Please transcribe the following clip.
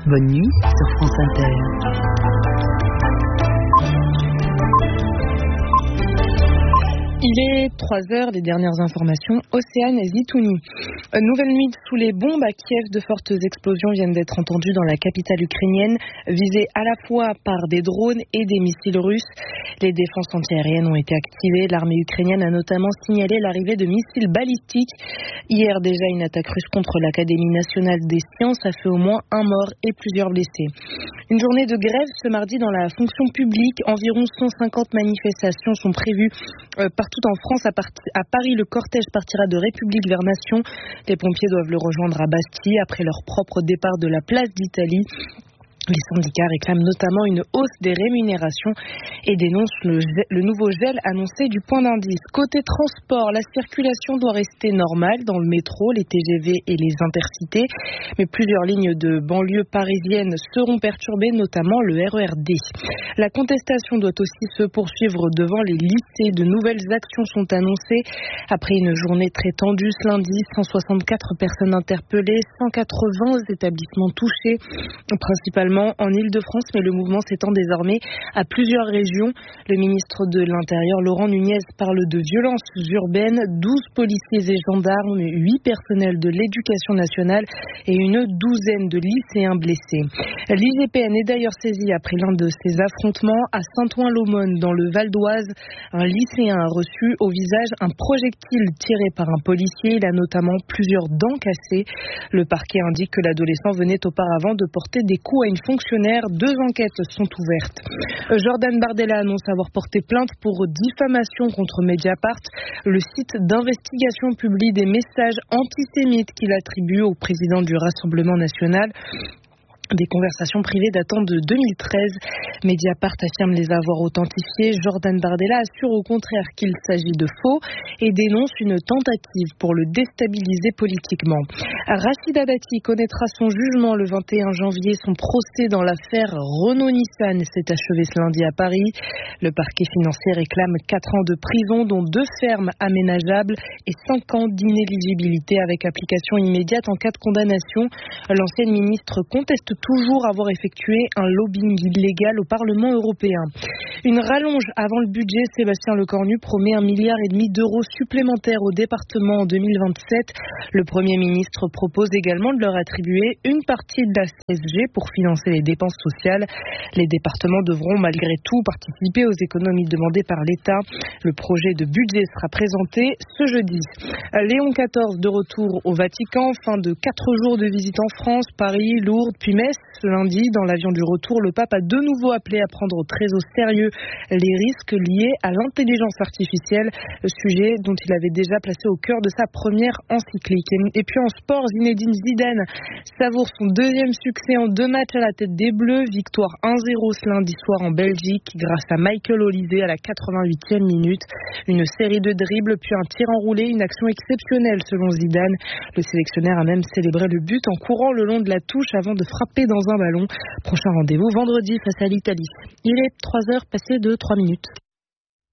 Bonne nuit sur France Inter. Il est 3h, les dernières informations, Océane Zitouni. Nouvelle nuit sous les bombes à Kiev, de fortes explosions viennent d'être entendues dans la capitale ukrainienne, visées à la fois par des drones et des missiles russes. Les défenses antiaériennes ont été activées. L'armée ukrainienne a notamment signalé l'arrivée de missiles balistiques. Hier déjà, une attaque russe contre l'Académie nationale des sciences a fait au moins un mort et plusieurs blessés. Une journée de grève ce mardi dans la fonction publique. Environ 150 manifestations sont prévues partout en France. À Paris, le cortège partira de République vers Nation. Les pompiers doivent le rejoindre à Bastille après leur propre départ de la place d'Italie. Les syndicats réclament notamment une hausse des rémunérations et dénoncent le nouveau gel annoncé du point d'indice. Côté transport, la circulation doit rester normale dans le métro, les TGV et les intercités. Mais plusieurs lignes de banlieue parisienne seront perturbées, notamment le RER D. La contestation doit aussi se poursuivre devant les lycées. De nouvelles actions sont annoncées. Après une journée très tendue ce lundi, 164 personnes interpellées, 180 établissements touchés, principalement en Île-de-France, mais le mouvement s'étend désormais à plusieurs régions. Le ministre de l'Intérieur, Laurent Nunez, parle de violences urbaines, 12 policiers et gendarmes, 8 personnels de l'éducation nationale et une douzaine de lycéens blessés. L'IGPN est d'ailleurs saisie après l'un de ces affrontements à Saint-Ouen-l'Aumône, dans le Val d'Oise. Un lycéen a reçu au visage un projectile tiré par un policier. Il a notamment plusieurs dents cassées. Le parquet indique que l'adolescent venait auparavant de porter des coups à une fonctionnaire. 2 enquêtes sont ouvertes. Jordan Bardella annonce avoir porté plainte pour diffamation contre Mediapart. Le site d'investigation publie des messages antisémites qu'il attribue au président du Rassemblement national. Des conversations privées datant de 2013. Mediapart affirme les avoir authentifiées. Jordan Bardella assure au contraire qu'il s'agit de faux et dénonce une tentative pour le déstabiliser politiquement. Rachida Dati connaîtra son jugement le 21 janvier. Son procès dans l'affaire Renault-Nissan s'est achevé ce lundi à Paris. Le parquet financier réclame 4 ans de prison, dont 2 fermes aménageables et 5 ans d'inéligibilité avec application immédiate en cas de condamnation. L'ancienne ministre conteste toujours avoir effectué un lobbying illégal au Parlement européen. Une rallonge avant le budget. Sébastien Lecornu promet 1,5 milliard d'euros supplémentaires aux départements en 2027. Le Premier ministre propose également de leur attribuer une partie de la CSG pour financer les dépenses sociales. Les départements devront malgré tout participer aux économies demandées par l'État. Le projet de budget sera présenté ce jeudi. Léon XIV de retour au Vatican. Fin de 4 jours de visite en France, Paris, Lourdes, puis Metz. Lundi, dans l'avion du retour, le pape a de nouveau appelé à prendre très au sérieux les risques liés à l'intelligence artificielle, sujet dont il avait déjà placé au cœur de sa première encyclique. Et puis en sport, Zinedine Zidane savoure son 2e succès en 2 matchs à la tête des Bleus. Victoire 1-0 ce lundi soir en Belgique grâce à Michael Olise à la 88e minute. Une série de dribbles puis un tir enroulé, une action exceptionnelle selon Zidane. Le sélectionneur a même célébré le but en courant le long de la touche avant de frapper dans un ballon. Prochain rendez-vous vendredi face à l'Italie. Il est 3h passé de 3 minutes.